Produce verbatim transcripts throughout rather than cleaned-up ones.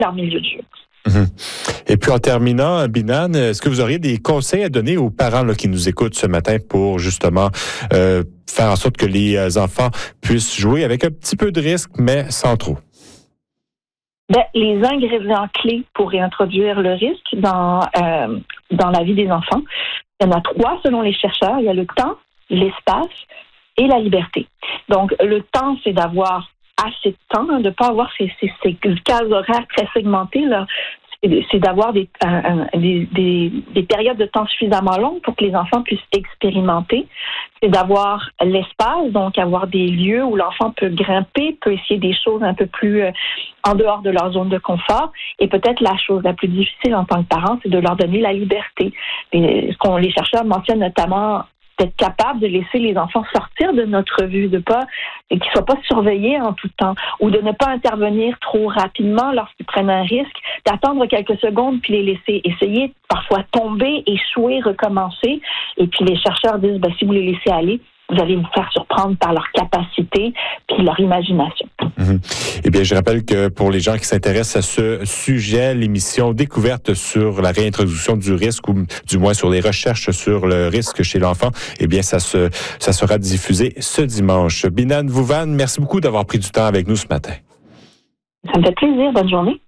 leur milieu de jeu. Mmh. Et puis en terminant, Binan, est-ce que vous auriez des conseils à donner aux parents là, qui nous écoutent ce matin pour justement euh, faire en sorte que les enfants puissent jouer avec un petit peu de risque, mais sans trop? Ben, les ingrédients clés pour réintroduire le risque dans, euh, dans la vie des enfants, il y en a trois selon les chercheurs. Il y a le temps, l'espace et la liberté. Donc, le temps, c'est d'avoir assez de temps, hein, de ne pas avoir ces, ces, ces cases horaires très segmentées, là. C'est d'avoir des, euh, des, des, des périodes de temps suffisamment longues pour que les enfants puissent expérimenter. C'est d'avoir l'espace, donc avoir des lieux où l'enfant peut grimper, peut essayer des choses un peu plus euh, en dehors de leur zone de confort. Et peut-être la chose la plus difficile en tant que parent, c'est de leur donner la liberté. Et ce qu'on les chercheurs mentionnent notamment, d'être capable de laisser les enfants sortir de notre vue, de pas et qu'ils soient pas surveillés en tout temps, ou de ne pas intervenir trop rapidement lorsqu'ils prennent un risque, d'attendre quelques secondes puis les laisser essayer, parfois tomber, échouer, recommencer. Et puis les chercheurs disent, ben, si vous les laissez aller, vous allez vous faire surprendre par leur capacité puis leur imagination. Mmh. Eh bien, je rappelle que pour les gens qui s'intéressent à ce sujet, l'émission Découverte sur la réintroduction du risque, ou du moins sur les recherches sur le risque chez l'enfant, eh bien, ça se, ça sera diffusé ce dimanche. Binan Vouvan, merci beaucoup d'avoir pris du temps avec nous ce matin. Ça me fait plaisir. Bonne journée.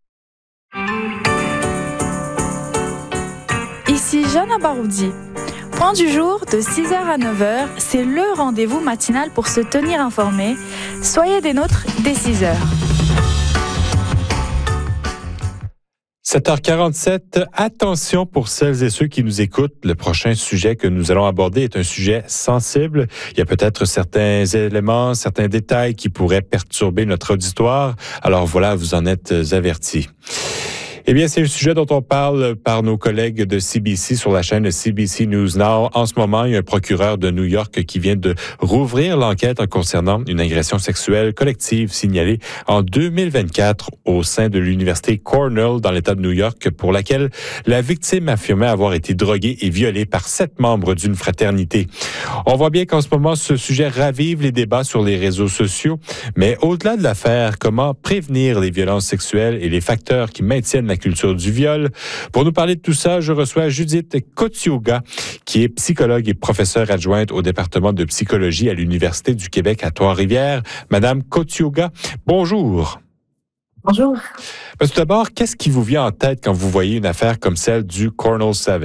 Ici Jana Baroudi. Point du jour, de six heures à neuf heures, c'est le rendez-vous matinal pour se tenir informé. Soyez des nôtres dès six heures. sept heures quarante-sept, attention pour celles et ceux qui nous écoutent. Le prochain sujet que nous allons aborder est un sujet sensible. Il y a peut-être certains éléments, certains détails qui pourraient perturber notre auditoire. Alors voilà, vous en êtes avertis. Eh bien, c'est le sujet dont on parle par nos collègues de C B C sur la chaîne C B C News Now. En ce moment, il y a un procureur de New York qui vient de rouvrir l'enquête concernant une agression sexuelle collective signalée en deux mille vingt-quatre au sein de l'université Cornell dans l'État de New York, pour laquelle la victime affirmait avoir été droguée et violée par sept membres d'une fraternité. On voit bien qu'en ce moment, ce sujet ravive les débats sur les réseaux sociaux. Mais au-delà de l'affaire, comment prévenir les violences sexuelles et les facteurs qui maintiennent la culture du viol? Pour nous parler de tout ça, je reçois Judith Kotioga, qui est psychologue et professeure adjointe au département de psychologie à l'Université du Québec à Trois-Rivières. Madame Kotioga, bonjour. Bonjour. Tout d'abord, qu'est-ce qui vous vient en tête quand vous voyez une affaire comme celle du Cornell sept?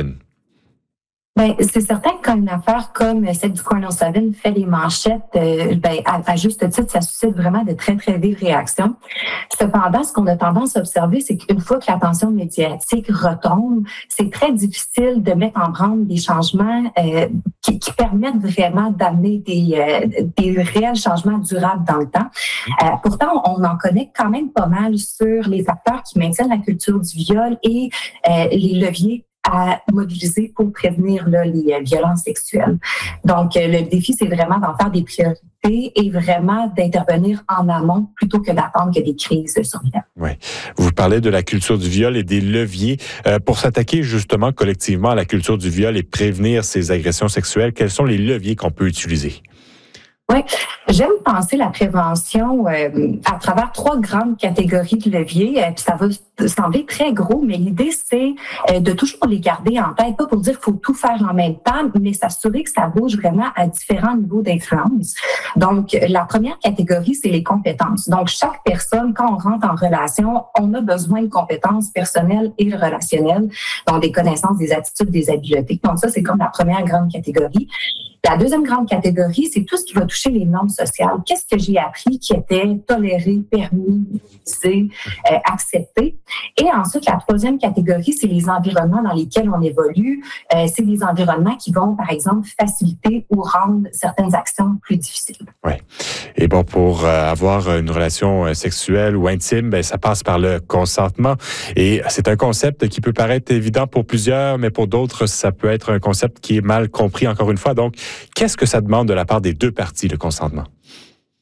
Ben, c'est certain que quand une affaire comme celle du Cornell sept fait les manchettes, euh, ben, à, à juste titre, ça suscite vraiment de très, très vives réactions. Cependant, ce qu'on a tendance à observer, c'est qu'une fois que l'attention médiatique retombe, c'est très difficile de mettre en branle des changements euh, qui, qui permettent vraiment d'amener des, euh, des réels changements durables dans le temps. Euh, pourtant, on en connaît quand même pas mal sur les facteurs qui maintiennent la culture du viol et euh, les leviers à mobiliser pour prévenir là, les euh, violences sexuelles. Donc, euh, le défi, c'est vraiment d'en faire des priorités et vraiment d'intervenir en amont plutôt que d'attendre que des crises surviennent. Oui. Vous parlez de la culture du viol et des leviers. Euh, pour s'attaquer justement collectivement à la culture du viol et prévenir ces agressions sexuelles, quels sont les leviers qu'on peut utiliser? Oui, j'aime penser la prévention euh, à travers trois grandes catégories de leviers. Euh, puis ça va sembler très gros, mais l'idée, c'est euh, de toujours les garder en tête, pas pour dire qu'il faut tout faire en même temps, mais s'assurer que ça bouge vraiment à différents niveaux d'influence. Donc, la première catégorie, c'est les compétences. Donc, chaque personne, quand on rentre en relation, on a besoin de compétences personnelles et relationnelles, donc des connaissances, des attitudes, des habiletés. Donc, ça, c'est comme la première grande catégorie. La deuxième grande catégorie, c'est tout ce qui va toucher les normes sociales. Qu'est-ce que j'ai appris qui était toléré, permis, utilisé, euh, accepté? Et ensuite, la troisième catégorie, c'est les environnements dans lesquels on évolue. Euh, c'est des environnements qui vont, par exemple, faciliter ou rendre certaines actions plus difficiles. Oui. Et bon, pour euh, avoir une relation euh, sexuelle ou intime, ben, ça passe par le consentement. Et c'est un concept qui peut paraître évident pour plusieurs, mais pour d'autres, ça peut être un concept qui est mal compris, encore une fois. Donc, qu'est-ce que ça demande de la part des deux parties, le consentement?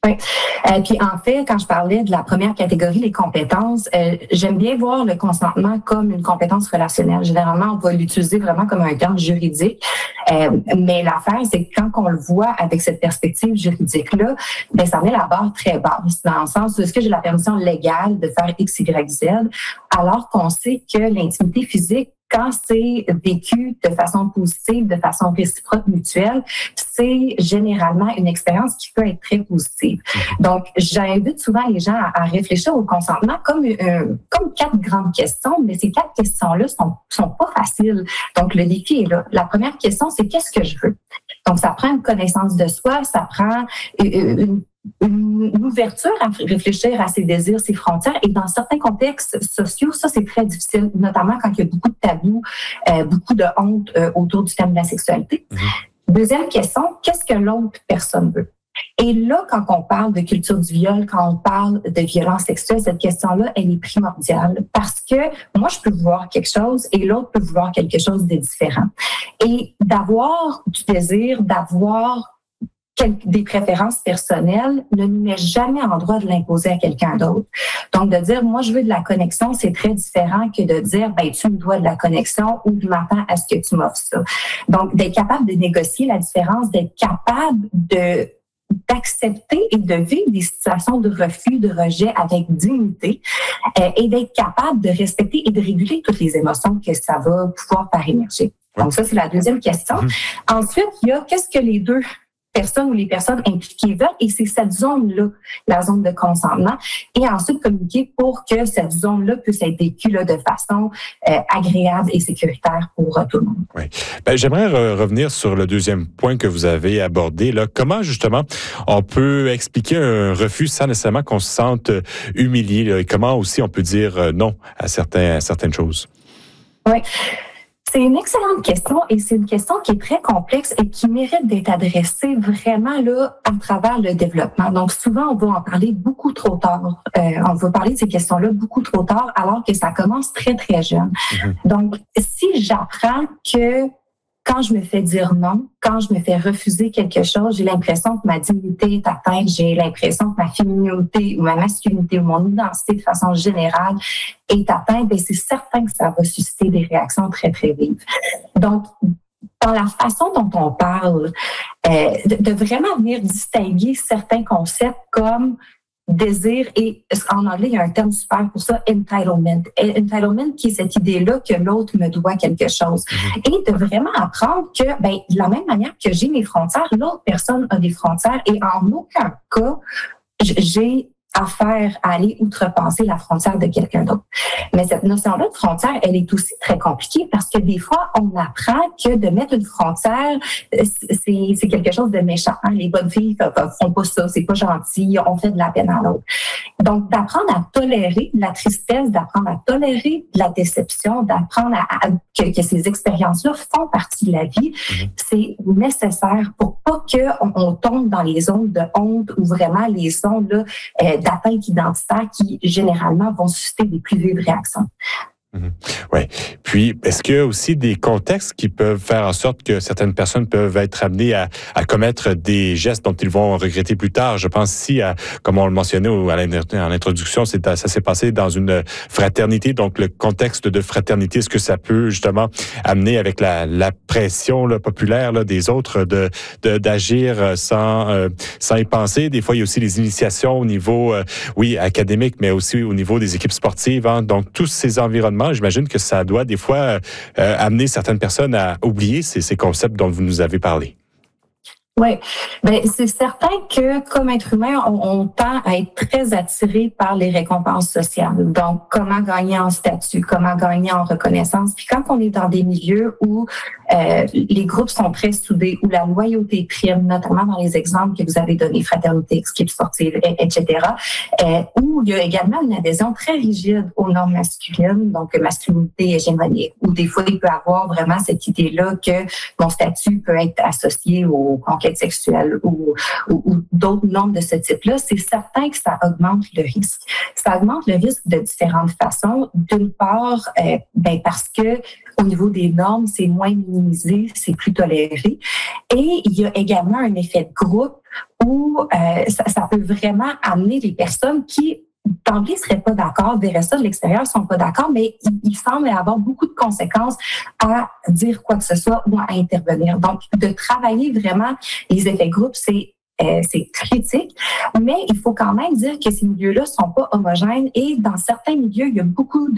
Oui. Euh, puis en fait, quand je parlais de la première catégorie, les compétences, euh, j'aime bien voir le consentement comme une compétence relationnelle. Généralement, on va l'utiliser vraiment comme un terme juridique. Euh, mais l'affaire, c'est que quand on le voit avec cette perspective juridique-là, ben ça met la barre très basse, dans le sens où est-ce que j'ai la permission légale de faire X, Y, Z, alors qu'on sait que l'intimité physique, quand c'est vécu de façon positive, de façon réciproque, mutuelle, c'est généralement une expérience qui peut être très positive. Donc, j'invite souvent les gens à, à réfléchir au consentement comme euh, comme quatre grandes questions, mais ces quatre questions-là sont sont pas faciles. Donc, le défi est là. La première question, c'est qu'est-ce que je veux? Donc, ça prend une connaissance de soi, ça prend une une ouverture à réfléchir à ses désirs, ses frontières. Et dans certains contextes sociaux, ça, c'est très difficile, notamment quand il y a beaucoup de tabous, euh, beaucoup de honte euh, autour du thème de la sexualité. Mm-hmm. Deuxième question, qu'est-ce que l'autre personne veut? Et là, quand on parle de culture du viol, quand on parle de violence sexuelle, cette question-là, elle est primordiale parce que moi, je peux vouloir quelque chose et l'autre peut vouloir quelque chose de différent. Et d'avoir du désir, d'avoir des préférences personnelles ne nous met jamais en droit de l'imposer à quelqu'un d'autre. Donc, de dire, moi, je veux de la connexion, c'est très différent que de dire, ben, tu me dois de la connexion ou je m'attends à ce que tu m'offres ça. Donc, d'être capable de négocier la différence, d'être capable de d'accepter et de vivre des situations de refus, de rejet avec dignité euh, et d'être capable de respecter et de réguler toutes les émotions que ça va pouvoir faire émerger. Donc, ça, c'est la deuxième question. Mmh. Ensuite, il y a qu'est-ce que les deux personnes ou les personnes impliquées veulent, et c'est cette zone-là, la zone de consentement, et ensuite communiquer pour que cette zone-là puisse être vécue là, de façon euh, agréable et sécuritaire pour euh, tout le monde. Oui. Ben, j'aimerais re- revenir sur le deuxième point que vous avez abordé. Là. Comment, justement, on peut expliquer un refus sans nécessairement qu'on se sente humilié? Là, et comment aussi on peut dire non à, certains, à certaines choses? Oui. C'est une excellente question et c'est une question qui est très complexe et qui mérite d'être adressée vraiment là à travers le développement. Donc souvent, on va en parler beaucoup trop tard. Euh, on va parler de ces questions-là beaucoup trop tard alors que ça commence très, très jeune. Mm-hmm. Donc, si j'apprends que quand je me fais dire non, quand je me fais refuser quelque chose, j'ai l'impression que ma dignité est atteinte, j'ai l'impression que ma féminité ou ma masculinité ou mon identité de façon générale est atteinte, bien, c'est certain que ça va susciter des réactions très, très vives. Donc, dans la façon dont on parle, euh, de, de vraiment venir distinguer certains concepts comme désir et, en anglais, il y a un terme super pour ça, entitlement. Entitlement qui est cette idée-là que l'autre me doit quelque chose. Mm-hmm. Et de vraiment apprendre que, ben, de la même manière que j'ai mes frontières, l'autre personne a des frontières et en aucun cas, j'ai affaire à aller outrepasser la frontière de quelqu'un d'autre. Mais cette notion-là de frontière, elle est aussi très compliquée parce que des fois, on apprend que de mettre une frontière, c'est, c'est quelque chose de méchant. Hein? Les bonnes filles font pas ça, c'est pas gentil, on fait de la peine à l'autre. Donc, d'apprendre à tolérer la tristesse, d'apprendre à tolérer la déception, d'apprendre à, à que, que ces expériences-là font partie de la vie, mmh. c'est nécessaire pour pas qu'on on tombe dans les zones de honte ou vraiment les zones là, euh, d'atteinte identitaire qui, généralement, vont susciter des plus vives réactions. Mmh. Oui. Puis, est-ce qu'il y a aussi des contextes qui peuvent faire en sorte que certaines personnes peuvent être amenées à, à commettre des gestes dont ils vont regretter plus tard? Je pense ici, à, comme on le mentionnait en introduction, c'est, ça s'est passé dans une fraternité. Donc, le contexte de fraternité, est-ce que ça peut justement amener avec la, la pression là, populaire là, des autres de, de, d'agir sans, euh, sans y penser? Des fois, il y a aussi les initiations au niveau, euh, oui, académique, mais aussi au niveau des équipes sportives. Hein. Donc, tous ces environnements, j'imagine que ça doit des fois euh, amener certaines personnes à oublier ces, ces concepts dont vous nous avez parlé. Oui, ben c'est certain que comme être humain, on, on tend à être très attiré par les récompenses sociales. Donc, comment gagner en statut, comment gagner en reconnaissance. Puis quand on est dans des milieux où euh, les groupes sont très soudés, où la loyauté prime, notamment dans les exemples que vous avez donnés, fraternité, équipe sportive, et cetera, euh, où il y a également une adhésion très rigide aux normes masculines, donc masculinité hégémonique, où des fois il peut y avoir vraiment cette idée-là que mon statut peut être associé au conquête conquête sexuelle ou, ou, ou d'autres normes de ce type-là, c'est certain que ça augmente le risque. Ça augmente le risque de différentes façons. D'une part, euh, ben parce que au niveau des normes, c'est moins minimisé, c'est plus toléré. Et il y a également un effet de groupe où euh, ça, ça peut vraiment amener les personnes qui d'emblée ne seraient pas d'accord, verraient ça de l'extérieur, ne sont pas d'accord, mais il, il semble y avoir beaucoup de conséquences à dire quoi que ce soit ou à intervenir. Donc, de travailler vraiment les effets groupes, c'est Euh, c'est critique, mais il faut quand même dire que ces milieux-là ne sont pas homogènes et dans certains milieux, il y a beaucoup